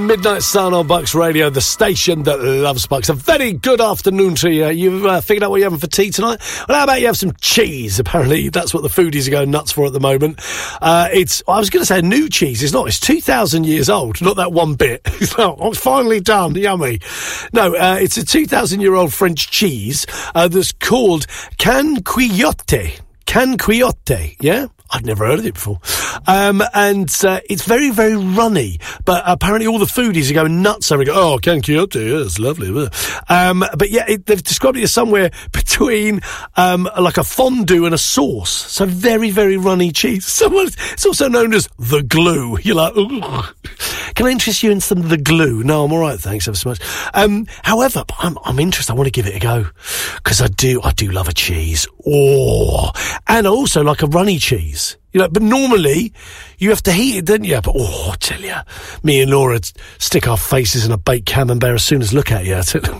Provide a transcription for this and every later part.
Midnight Sun on Bucks Radio, the station that loves Bucks. A very good afternoon to you. You've figured out what you're having for tea tonight? Well, how about you have some cheese? Apparently, that's what the foodies are going nuts for at the moment. I was going to say new cheese. It's not. It's 2,000 years old. Not that one bit. It's finally done. Yummy. No, it's a 2,000-year-old French cheese that's called Canquillote. Canquillote, yeah? I'd never heard of it before. It's very, very runny. But apparently all the foodies are going nuts over it. Oh, Canquillote, yeah, it's lovely. But yeah, they've described it as somewhere between like a fondue and a sauce. So very, very runny cheese. It's also known as the glue. You're like, ooh. Can I interest you in some of the glue? No, I'm all right, thanks ever so much. However, I'm interested. I want to give it a go because I do love a cheese. Oh, and I also like a runny cheese. You know, but normally you have to heat it, don't you? But I tell you, me and Laura stick our faces in a baked camembert as soon as look at you.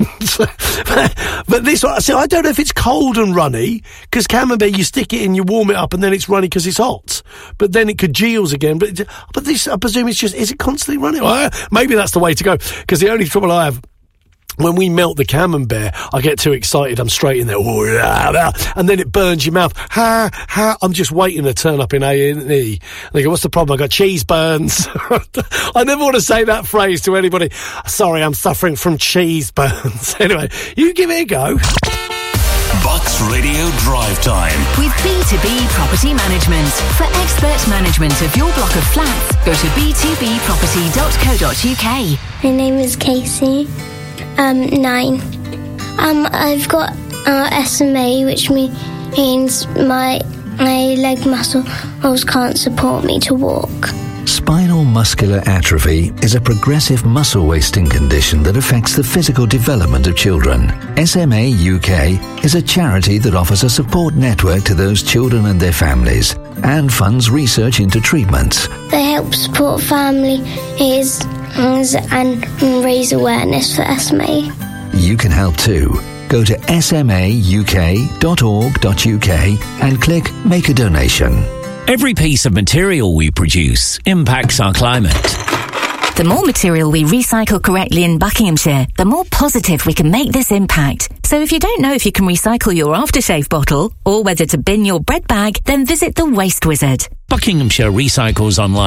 But this one, I don't know if it's cold and runny because camembert you stick it in, you warm it up, and then it's runny because it's hot. But then it congeals again. But this, I presume, it's just is it constantly running? Well, maybe that's the way to go because the only trouble I have. When we melt the camembert, I get too excited. I'm straight in there. And then it burns your mouth. I'm just waiting to turn up in A&E. They go, what's the problem? I got cheese burns. I never want to say that phrase to anybody. Sorry, I'm suffering from cheese burns. Anyway, you give it a go. Bucks Radio Drive Time. With B2B Property Management. For expert management of your block of flats, go to b2bproperty.co.uk. My name is Casey. 9. I've got SMA, which means my leg muscles can't support me to walk. Spinal muscular atrophy is a progressive muscle wasting condition that affects the physical development of children. SMA UK is a charity that offers a support network to those children and their families and funds research into treatments. They help support families and raise awareness for SMA. You can help too. Go to smauk.org.uk and click Make a Donation. Every piece of material we produce impacts our climate. The more material we recycle correctly in Buckinghamshire, the more positive we can make this impact. So if you don't know if you can recycle your aftershave bottle or whether to bin your bread bag, then visit the Waste Wizard. Buckinghamshire recycles online.